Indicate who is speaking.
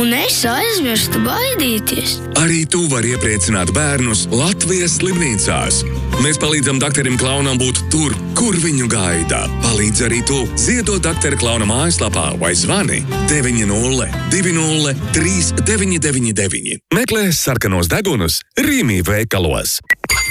Speaker 1: un es aizmirstu baidīties.
Speaker 2: Arī tu vari iepriecināt bērnus Latvijas slimnīcās. Mēs palīdzam doktoram Klaunam būt tur, kur viņu gaida. Palīdz arī tu. Ziedot doktora Klauna mājaslapā vai zvani 900 20 3999. Meklē sarkanos degunus Rīmī veikalos.